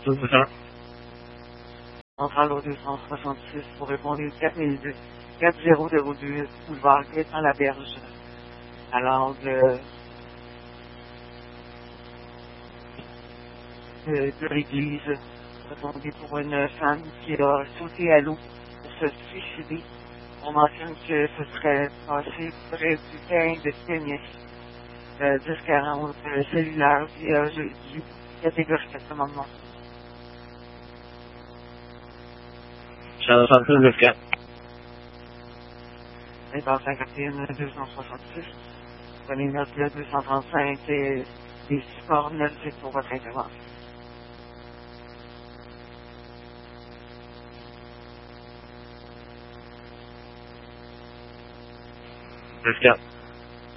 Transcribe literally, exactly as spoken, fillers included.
douze heures. Centrale au deux cent soixante-six pour répondre au quatre mille deux, quatre zéro zéro deux, boulevard Gaétan la Berge, à l'angle de, de l'église. Répondez pour une femme qui a sauté à l'eau pour se suicider. On mentionne que ce serait passé près du terrain de tennis euh, dix quarante euh, cellulaire via du catégorie quatre moment. cent soixante-six neuf quatre. Et par cinquante et un deux cent soixante-six, prenez note le deux cent trente-cinq et des supports nautiques pour votre intervention. neuf quatre.